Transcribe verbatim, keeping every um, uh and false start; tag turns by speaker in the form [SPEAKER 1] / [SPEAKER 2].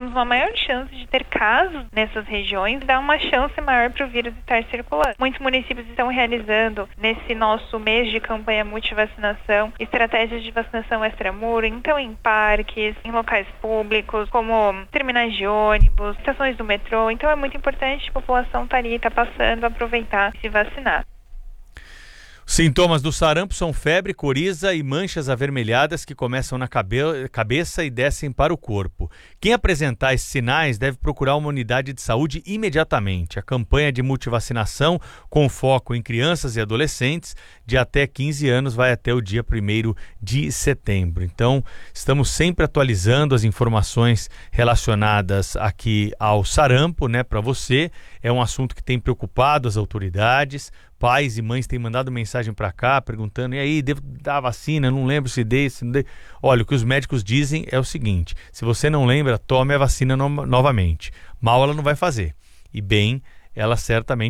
[SPEAKER 1] temos uma maior chance de ter casos nessas regiões, dá uma chance maior para o vírus estar circulando. Muitos municípios estão realizando, nesse nosso mês de campanha multivacinação, estratégias de vacinação extramuro, então em parques, em locais públicos, como terminais de ônibus, estações do metrô. Então é muito importante a população estar ali, estar passando, aproveitar e se vacinar.
[SPEAKER 2] Sintomas do sarampo são febre, coriza e manchas avermelhadas que começam na cabe- cabeça e descem para o corpo. Quem apresentar esses sinais deve procurar uma unidade de saúde imediatamente. A campanha de multivacinação, com foco em crianças e adolescentes de até quinze anos, vai até o dia primeiro de setembro. Então, estamos sempre atualizando as informações relacionadas aqui ao sarampo, né, para você. É um assunto que tem preocupado as autoridades. Pais e mães têm mandado mensagem para cá perguntando: e aí, devo dar a vacina? Não lembro se dei, se não dei. Olha, o que os médicos dizem é o seguinte: se você não lembra, tome a vacina no- novamente. Mal ela não vai fazer. E bem, ela certamente